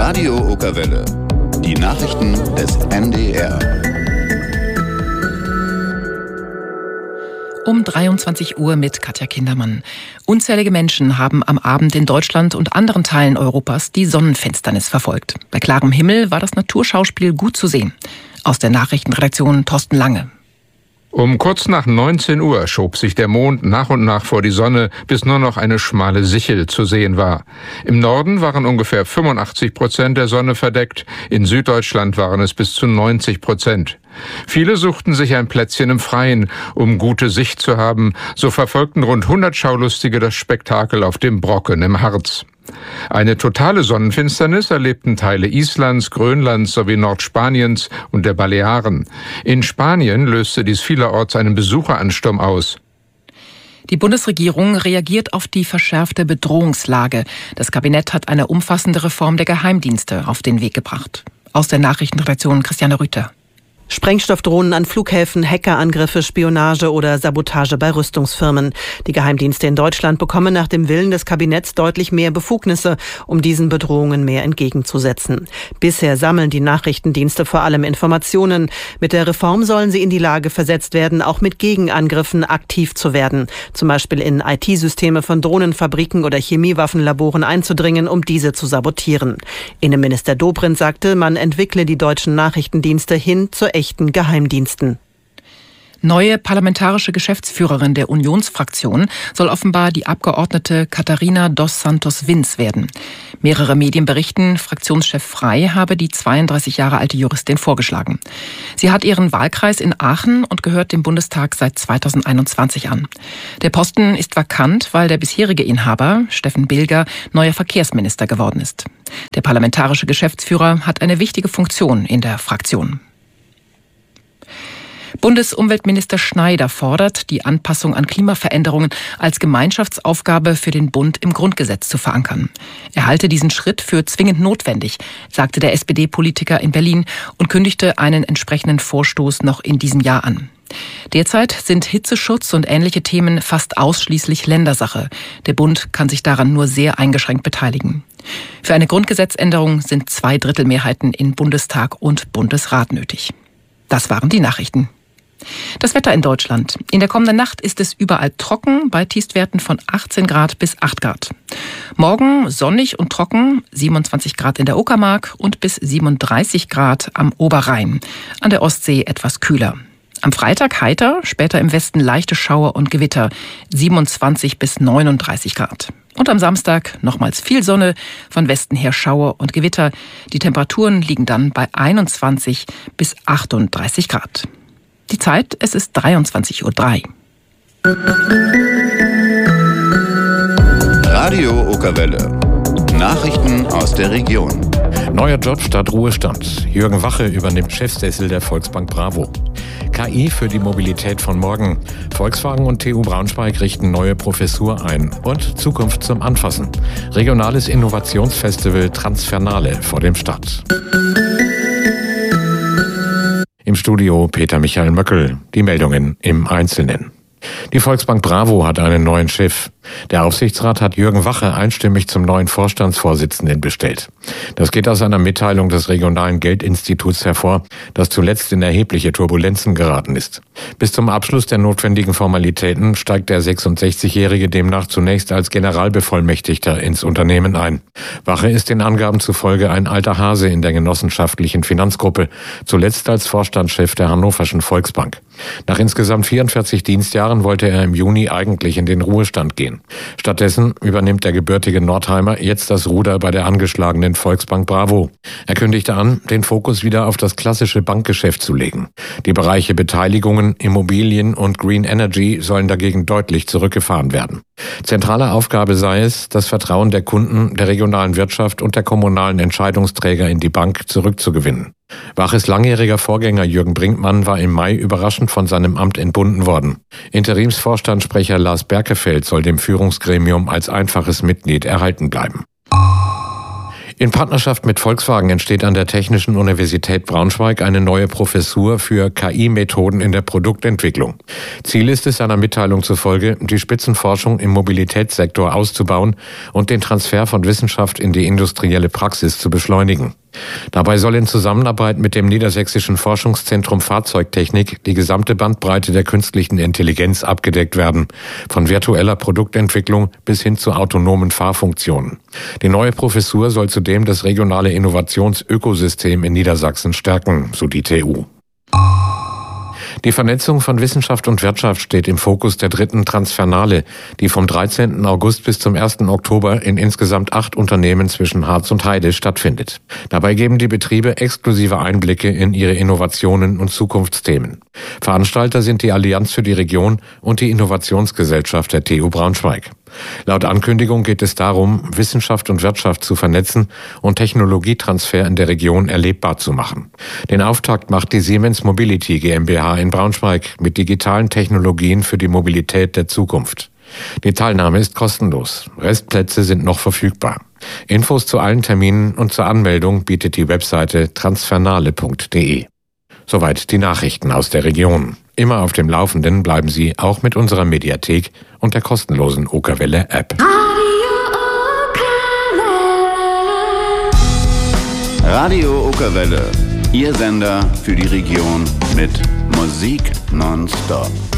Radio Okerwelle. Die Nachrichten des NDR. Um 23 Uhr mit Katja Kindermann. Unzählige Menschen haben am Abend in Deutschland und anderen Teilen Europas die Sonnenfinsternis verfolgt. Bei klarem Himmel war das Naturschauspiel gut zu sehen. Aus der Nachrichtenredaktion Thorsten Lange. Um kurz nach 19 Uhr schob sich der Mond nach und nach vor die Sonne, bis nur noch eine schmale Sichel zu sehen war. Im Norden waren ungefähr 85% der Sonne verdeckt, in Süddeutschland waren es bis zu 90%. Viele suchten sich ein Plätzchen im Freien, um gute Sicht zu haben. So verfolgten rund 100 Schaulustige das Spektakel auf dem Brocken im Harz. Eine totale Sonnenfinsternis erlebten Teile Islands, Grönlands sowie Nordspaniens und der Balearen. In Spanien löste dies vielerorts einen Besucheransturm aus. Die Bundesregierung reagiert auf die verschärfte Bedrohungslage. Das Kabinett hat eine umfassende Reform der Geheimdienste auf den Weg gebracht. Aus der Nachrichtenredaktion Christiane Rüther. Sprengstoffdrohnen an Flughäfen, Hackerangriffe, Spionage oder Sabotage bei Rüstungsfirmen. Die Geheimdienste in Deutschland bekommen nach dem Willen des Kabinetts deutlich mehr Befugnisse, um diesen Bedrohungen mehr entgegenzusetzen. Bisher sammeln die Nachrichtendienste vor allem Informationen. Mit der Reform sollen sie in die Lage versetzt werden, auch mit Gegenangriffen aktiv zu werden. Zum Beispiel in IT-Systeme von Drohnenfabriken oder Chemiewaffenlaboren einzudringen, um diese zu sabotieren. Innenminister Dobrindt sagte, man entwickle die deutschen Nachrichtendienste hin zur echten Geheimdiensten. Neue parlamentarische Geschäftsführerin der Unionsfraktion soll offenbar die Abgeordnete Katharina dos Santos Vins werden. Mehrere Medien berichten, Fraktionschef Frey habe die 32 Jahre alte Juristin vorgeschlagen. Sie hat ihren Wahlkreis in Aachen und gehört dem Bundestag seit 2021 an. Der Posten ist vakant, weil der bisherige Inhaber, Steffen Bilger, neuer Verkehrsminister geworden ist. Der parlamentarische Geschäftsführer hat eine wichtige Funktion in der Fraktion. Bundesumweltminister Schneider fordert, die Anpassung an Klimaveränderungen als Gemeinschaftsaufgabe für den Bund im Grundgesetz zu verankern. Er halte diesen Schritt für zwingend notwendig, sagte der SPD-Politiker in Berlin und kündigte einen entsprechenden Vorstoß noch in diesem Jahr an. Derzeit sind Hitzeschutz und ähnliche Themen fast ausschließlich Ländersache. Der Bund kann sich daran nur sehr eingeschränkt beteiligen. Für eine Grundgesetzänderung sind 2/3 Mehrheiten in Bundestag und Bundesrat nötig. Das waren die Nachrichten. Das Wetter in Deutschland. In der kommenden Nacht ist es überall trocken, bei Tiefstwerten von 18 Grad bis 8 Grad. Morgen sonnig und trocken, 27 Grad in der Uckermark und bis 37 Grad am Oberrhein. An der Ostsee etwas kühler. Am Freitag heiter, später im Westen leichte Schauer und Gewitter, 27 bis 39 Grad. Und am Samstag nochmals viel Sonne, von Westen her Schauer und Gewitter. Die Temperaturen liegen dann bei 21 bis 38 Grad. Die Zeit, es ist 23:03 Uhr. Radio Okerwelle. Nachrichten aus der Region. Neuer Job statt Ruhestand. Jürgen Wache übernimmt Chefsessel der Volksbank Bravo. KI für die Mobilität von morgen. Volkswagen und TU Braunschweig richten neue Professur ein. Und Zukunft zum Anfassen. Regionales Innovationsfestival Transfernale vor dem Start. Im Studio Peter Michael Möckel. Die Meldungen im Einzelnen. Die Volksbank Bravo hat einen neuen Chef. Der Aufsichtsrat hat Jürgen Wache einstimmig zum neuen Vorstandsvorsitzenden bestellt. Das geht aus einer Mitteilung des Regionalen Geldinstituts hervor, das zuletzt in erhebliche Turbulenzen geraten ist. Bis zum Abschluss der notwendigen Formalitäten steigt der 66-Jährige demnach zunächst als Generalbevollmächtigter ins Unternehmen ein. Wache ist den Angaben zufolge ein alter Hase in der genossenschaftlichen Finanzgruppe, zuletzt als Vorstandschef der Hannoverschen Volksbank. Nach insgesamt 44 Dienstjahren wollte er im Juni eigentlich in den Ruhestand gehen. Stattdessen übernimmt der gebürtige Nordheimer jetzt das Ruder bei der angeschlagenen Volksbank Bravo. Er kündigte an, den Fokus wieder auf das klassische Bankgeschäft zu legen. Die Bereiche Beteiligungen, Immobilien und Green Energy sollen dagegen deutlich zurückgefahren werden. Zentrale Aufgabe sei es, das Vertrauen der Kunden, der regionalen Wirtschaft und der kommunalen Entscheidungsträger in die Bank zurückzugewinnen. Waches langjähriger Vorgänger Jürgen Brinkmann war im Mai überraschend von seinem Amt entbunden worden. Interimsvorstandssprecher Lars Berkefeld soll dem Führungsgremium als einfaches Mitglied erhalten bleiben. In Partnerschaft mit Volkswagen entsteht an der Technischen Universität Braunschweig eine neue Professur für KI-Methoden in der Produktentwicklung. Ziel ist es, einer Mitteilung zufolge, die Spitzenforschung im Mobilitätssektor auszubauen und den Transfer von Wissenschaft in die industrielle Praxis zu beschleunigen. Dabei soll in Zusammenarbeit mit dem Niedersächsischen Forschungszentrum Fahrzeugtechnik die gesamte Bandbreite der künstlichen Intelligenz abgedeckt werden, von virtueller Produktentwicklung bis hin zu autonomen Fahrfunktionen. Die neue Professur soll zudem das regionale Innovationsökosystem in Niedersachsen stärken, so die TU. Die Vernetzung von Wissenschaft und Wirtschaft steht im Fokus der 3. Transfernale, die vom 13. August bis zum 1. Oktober in insgesamt 8 Unternehmen zwischen Harz und Heide stattfindet. Dabei geben die Betriebe exklusive Einblicke in ihre Innovationen und Zukunftsthemen. Veranstalter sind die Allianz für die Region und die Innovationsgesellschaft der TU Braunschweig. Laut Ankündigung geht es darum, Wissenschaft und Wirtschaft zu vernetzen und Technologietransfer in der Region erlebbar zu machen. Den Auftakt macht die Siemens Mobility GmbH in Braunschweig mit digitalen Technologien für die Mobilität der Zukunft. Die Teilnahme ist kostenlos. Restplätze sind noch verfügbar. Infos zu allen Terminen und zur Anmeldung bietet die Webseite transfernale.de. Soweit die Nachrichten aus der Region. Immer auf dem Laufenden bleiben Sie auch mit unserer Mediathek und der kostenlosen Okerwelle-App. Radio Okerwelle, Ihr Sender für die Region mit Musik nonstop.